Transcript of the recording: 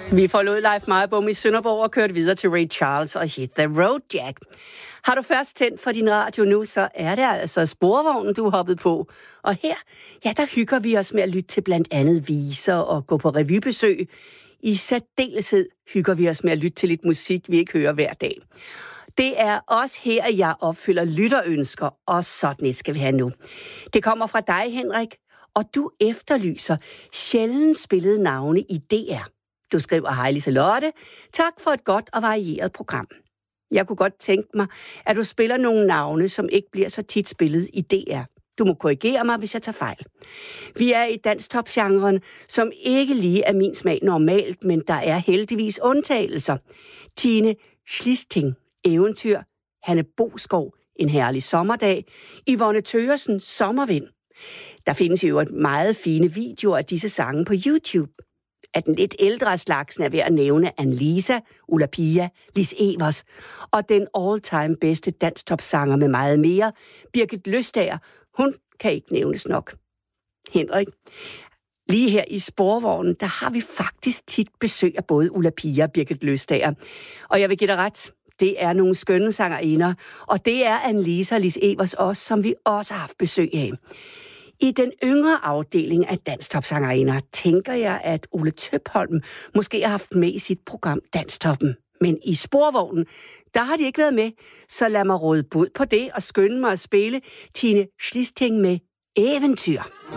Vi forlod Leif Meyerbom i Sønderborg og kørte videre til Ray Charles og Hit the Road Jack. Har du først tændt for din radio nu, så er det altså sporvognen, du er hoppet på. Og her, ja, der hygger vi os med at lytte til blandt andet viser og gå på revybesøg. I særdeleshed hygger vi os med at lytte til lidt musik, vi ikke hører hver dag. Det er også her, jeg opfylder lytterønsker, og sådan et skal vi have nu. Det kommer fra dig, Henrik, og du efterlyser sjældent spillede navne i DR. Du skriver: hej Liselotte, tak for et godt og varieret program. Jeg kunne godt tænke mig, at du spiller nogle navne, som ikke bliver så tit spillet i DR. Du må korrigere mig, hvis jeg tager fejl. Vi er i danstop-genren, som ikke lige er min smag normalt, men der er heldigvis undtagelser. Tine Schlisting, Eventyr, Hanne Boskov, En herlig sommerdag, Yvonne Thøgersen, Sommervind. Der findes jo et meget fine videoer af disse sange på YouTube. At den lidt ældre slagsen er ved at nævne Annelisa, Ulla Pia, Lis Evers, og den all-time bedste danstopsanger med meget mere, Birgit Løstager, hun kan ikke nævnes nok. Henrik, lige her i sporvognen, der har vi faktisk tit besøg af både Ulla Pia og Birgit Løstager. Og jeg vil give dig ret, det er nogle skønne sangerinder, og det er Annelisa og Lis Evers også, som vi også har haft besøg af. I den yngre afdeling af danstopsangerinder tænker jeg, at Ole Tøpholm måske har haft med i sit program Danstoppen. Men i sporvognen, der har de ikke været med, så lad mig råde bud på det og skynde mig at spille Tine Schlisting med Eventyr.